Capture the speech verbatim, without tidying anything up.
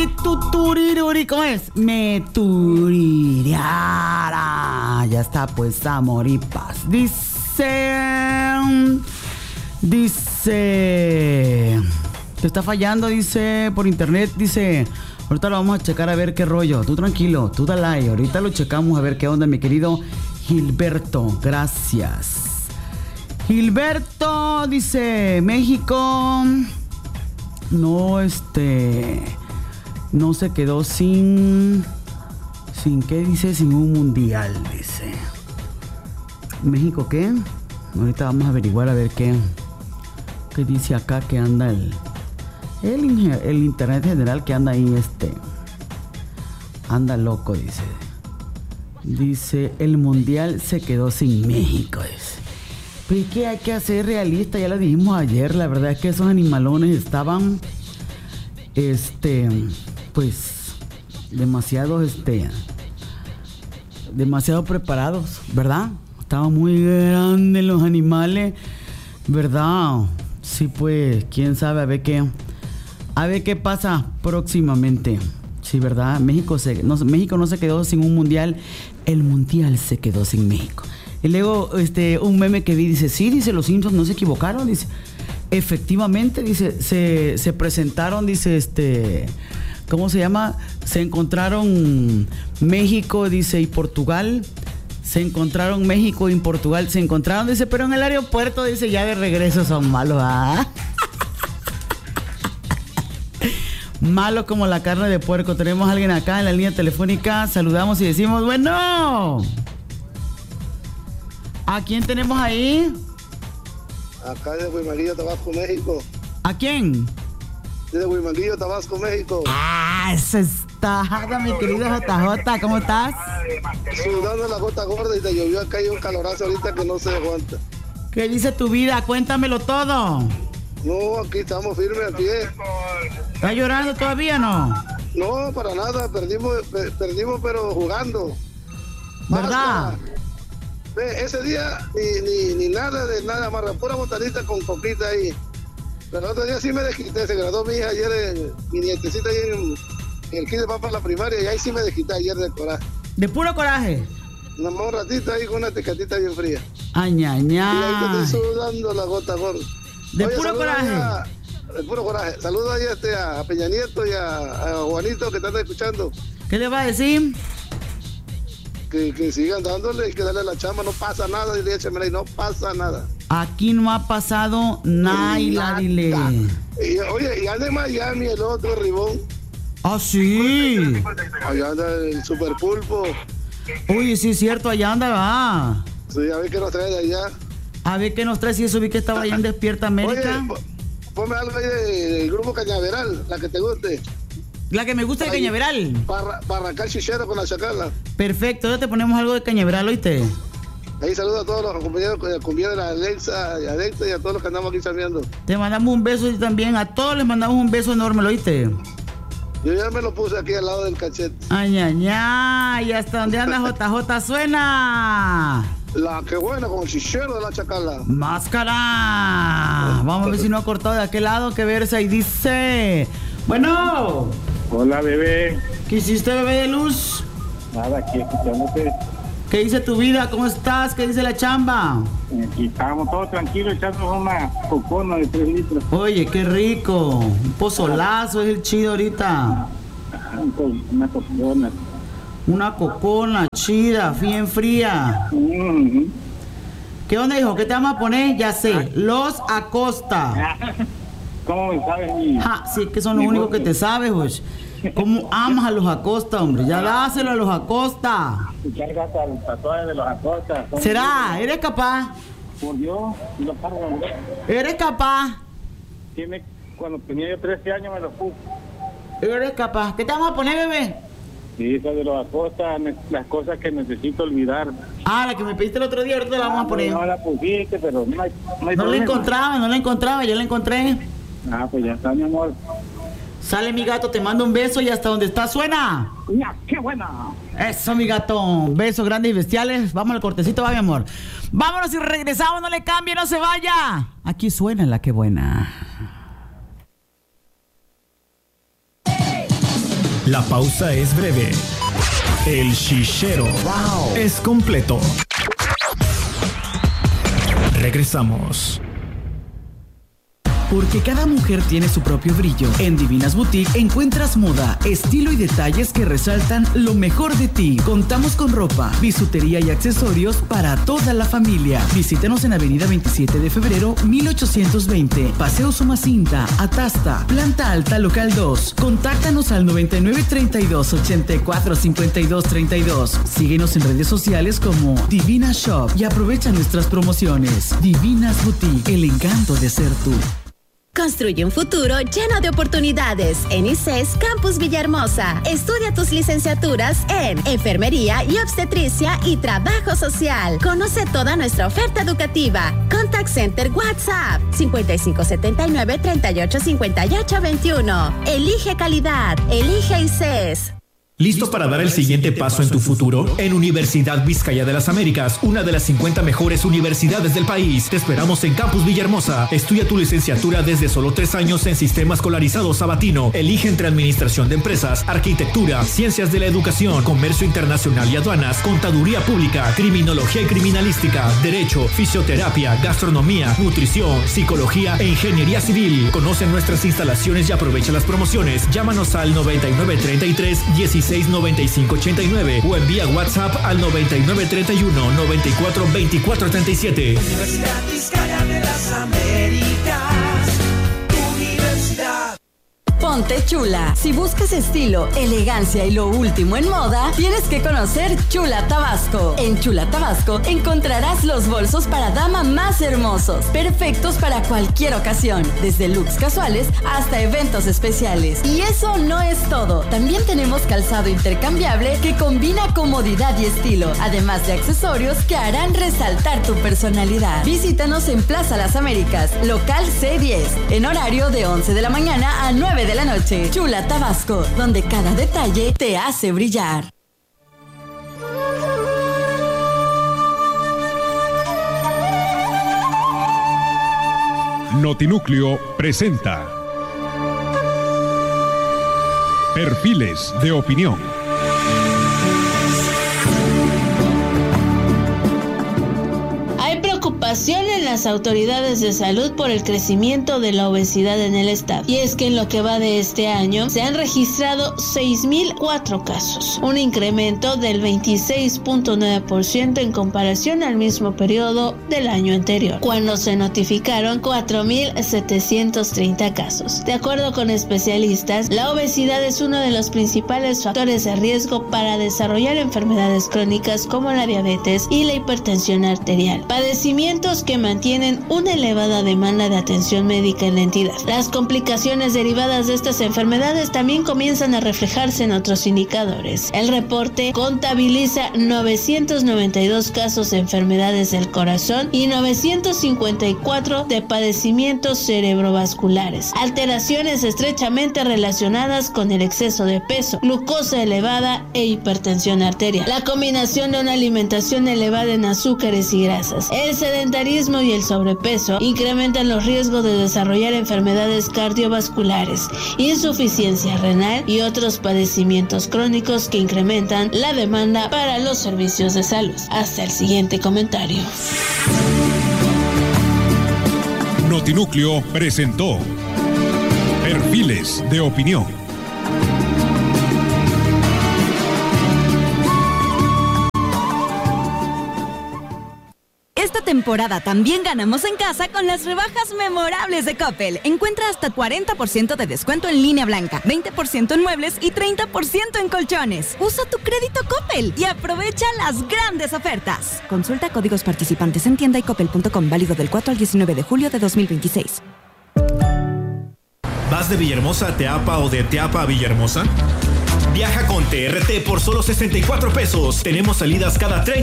turiruri, ¿cómo es? Me tuririara. Ya está, pues, amor y paz. Dice... Dice... Te está fallando, dice, por internet, dice... Ahorita lo vamos a checar a ver qué rollo. Tú tranquilo, tú dale ahí. Ahorita lo checamos a ver qué onda, mi querido Gilberto. Gracias. Gilberto dice, México no, este, no se quedó sin, sin, ¿qué dice? Sin un mundial, dice. ¿México qué? Ahorita vamos a averiguar a ver qué, qué dice acá que anda el, el, el internet general que anda ahí, este, anda loco, dice. Dice, el mundial se quedó sin México, dice. Pues que hay que hacer realista, ya lo dijimos ayer, la verdad es que esos animalones estaban, este, pues, demasiado, este, demasiado preparados, ¿verdad? Estaban muy grandes los animales, ¿verdad? Sí, pues, quién sabe, a ver qué, a ver qué pasa próximamente. Sí, ¿verdad? México, se, no, México no se quedó sin un mundial, el mundial se quedó sin México. Y luego este, un meme que vi dice, sí, dice, los Simpsons no se equivocaron, dice, efectivamente, dice, se, se presentaron, dice, este, ¿cómo se llama? Se encontraron México, dice, y Portugal, se encontraron México y Portugal, se encontraron, dice, pero en el aeropuerto, dice, ya de regreso son malos, ¿ah? Malos como la carne de puerco. Tenemos a alguien acá en la línea telefónica, saludamos y decimos, bueno... ¿A quién tenemos ahí? Acá de Huimanguillo, Tabasco, México. ¿A quién? De Huimanguillo, Tabasco, México. Ah, eso está, mi querido J J, ¿cómo estás? Sudando la gota gorda y te llovió acá y un calorazo ahorita que no se aguanta. ¿Qué dice tu vida? Cuéntamelo todo. No, aquí estamos firmes al pie. ¿Estás llorando todavía o no? No, para nada, perdimos, per, perdimos pero jugando. ¿Verdad? Basta. Ve, ese día ni, ni, ni nada de nada, amarra, pura botanita con coquita ahí. Pero el otro día sí me desquité, se graduó mi hija ayer, en, mi nietecita ahí en, en el kit de papa la primaria, y ahí sí me desquité ayer de coraje. ¿De puro coraje? Nada más un ratito ahí con una tecatita bien fría. Añañá. Y ahí te estoy sudando la gota gorda. ¿De Oye, puro coraje? A, de puro coraje. Saludos ahí este, a Peña Nieto y a, a Juanito que están escuchando. ¿Qué le va a decir? Que, que sigan dándole y que darle la chamba, no pasa nada, dile, échame, no pasa nada. Aquí no ha pasado nada, dile. Y, oye, y anda en Miami el otro Ribón. Ah, sí. Allá anda el Super Pulpo. Oye, sí es cierto, allá anda, va. Sí, a ver qué nos trae de allá. A ver qué nos trae, si eso vi que estaba allá en Despierta América. Oye, ponme algo ahí del grupo Cañaveral, la que te guste. La que me gusta de Cañaveral. Para, para arrancar chichero con la chacala. Perfecto, ya te ponemos algo de Cañaveral, ¿oíste? Ahí saludo a todos los compañeros de la cumbia de la Alexa, y Alexa y a todos los que andamos aquí saliendo. Te mandamos un beso y también a todos les mandamos un beso enorme, ¿lo oíste? Yo ya me lo puse aquí al lado del cachete. Ay, ay, ay, y hasta donde anda J J suena. La que buena con el chichero de la chacala. Máscara. Vamos a ver si no ha cortado de aquel lado, que verse ahí dice. Bueno. Hola, bebé. ¿Qué hiciste, bebé de luz? Nada, aquí escuchándote. ¿Qué dice tu vida? ¿Cómo estás? ¿Qué dice la chamba? Aquí estábamos todos tranquilos echando una cocona de tres litros. Oye, qué rico. Un pozolazo es el chido ahorita. Una cocona. Una cocona chida, bien fría. Mm-hmm. ¿Qué onda, hijo? ¿Qué te vamos a poner? Ya sé, Los Acosta. ¿Cómo me sabes, mi? Ja, sí, que son los únicos que te sabes, güey. ¿Cómo amas a Los Acosta, hombre? Ya dáselo a Los Acosta. Cargas al tatuaje de Los Acosta. ¿Será? ¿Eres capaz? Por Dios, y lo cargan. ¿Eres capaz? Tiene, cuando tenía yo trece años me lo puse. ¿Eres capaz? ¿Qué te vamos a poner, bebé? Sí, eso de Los Acosta, las cosas que necesito olvidar. Ah, la que me pediste el otro día, ahorita la vamos a poner. No la pusiste, pero no hay, no hay No la problema. encontraba, no la encontraba, ya la encontré. Ah, pues ya está, mi amor. Sale, mi gato, te mando un beso y hasta donde está suena. ¡Ya, qué buena! Eso, mi gato. Besos grandes y bestiales. Vamos al cortecito, va, mi amor. Vámonos y regresamos, no le cambie, no se vaya. Aquí suena la que buena. La pausa es breve. El chichero wow. es completo. Regresamos. Porque cada mujer tiene su propio brillo. En Divinas Boutique encuentras moda, estilo y detalles que resaltan lo mejor de ti. Contamos con ropa, bisutería y accesorios para toda la familia. Visítanos en Avenida veintisiete de febrero, mil ochocientos veinte, Paseo Somacinta, Atasta, Planta Alta, Local dos. Contáctanos al noventa y nueve, treinta y dos, ochenta y cuatro, cincuenta y dos, treinta y dos. Síguenos en redes sociales como Divina Shop y aprovecha nuestras promociones. Divinas Boutique, el encanto de ser tú. Construye un futuro lleno de oportunidades en I C E S Campus Villahermosa. Estudia tus licenciaturas en Enfermería y Obstetricia y Trabajo Social. Conoce toda nuestra oferta educativa. Contact Center WhatsApp cincuenta y cinco setenta y nueve, treinta y ocho, cincuenta y ocho, veintiuno. Elige calidad. Elige I C E S. ¿Listo para dar el siguiente paso en tu futuro? En Universidad Vizcaya de las Américas, una de las cincuenta mejores universidades del país. Te esperamos en Campus Villahermosa. Estudia tu licenciatura desde solo tres años en Sistema Escolarizado Sabatino. Elige entre Administración de Empresas, Arquitectura, Ciencias de la Educación, Comercio Internacional y Aduanas, Contaduría Pública, Criminología y Criminalística, Derecho, Fisioterapia, Gastronomía, Nutrición, Psicología e Ingeniería Civil. Conoce nuestras instalaciones y aprovecha las promociones. Llámanos al noventa y nueve, treinta y tres, dieciséis, noventa y cinco, ochenta y nueve o envía WhatsApp al noventa y nueve, treinta y uno, noventa y cuatro, veinticuatro, treinta y siete. Universidad Vizcaya de las Américas. Universidad. Ponte chula. Si buscas estilo, elegancia y lo último en moda, tienes que conocer Chula Tabasco. En Chula Tabasco encontrarás los bolsos para dama más hermosos, perfectos para cualquier ocasión, desde looks casuales hasta eventos especiales. Y eso no es todo. También tenemos calzado intercambiable que combina comodidad y estilo, además de accesorios que harán resaltar tu personalidad. Visítanos en Plaza Las Américas, local C diez, en horario de once de la mañana a nueve de la noche. Chula Tabasco, donde cada detalle te hace brillar. Notinúcleo presenta Perfiles de Opinión. Preocupación en las autoridades de salud por el crecimiento de la obesidad en el estado. Y es que en lo que va de este año se han registrado seis mil cuatro casos, un incremento del veintiséis punto nueve por ciento en comparación al mismo periodo del año anterior, cuando se notificaron cuatro mil setecientos treinta casos. De acuerdo con especialistas, la obesidad es uno de los principales factores de riesgo para desarrollar enfermedades crónicas como la diabetes y la hipertensión arterial, padecimientos que mantienen una elevada demanda de atención médica en la entidad. Las complicaciones derivadas de estas enfermedades también comienzan a reflejarse en otros indicadores. El reporte contabiliza novecientos noventa y dos casos de enfermedades del corazón y novecientos cincuenta y cuatro de padecimientos cerebrovasculares, alteraciones estrechamente relacionadas con el exceso de peso, glucosa elevada e hipertensión arterial. La combinación de una alimentación elevada en azúcares y grasas, el sedentarismo y el sobrepeso incrementan los riesgos de desarrollar enfermedades cardiovasculares, insuficiencia renal y otros padecimientos crónicos que incrementan la demanda para los servicios de salud. Hasta el siguiente comentario. Notinúcleo presentó Perfiles de Opinión. Esta temporada también ganamos en casa con las rebajas memorables de Coppel. Encuentra hasta cuarenta por ciento de descuento en línea blanca, veinte por ciento en muebles y treinta por ciento en colchones. Usa tu crédito Coppel y aprovecha las grandes ofertas. Consulta códigos participantes en tienda y coppel punto com, válido del cuatro al diecinueve de julio de dos mil veintiséis. ¿Vas de Villahermosa a Teapa o de Teapa a Villahermosa? Viaja con T R T por solo sesenta y cuatro pesos. Tenemos salidas cada treinta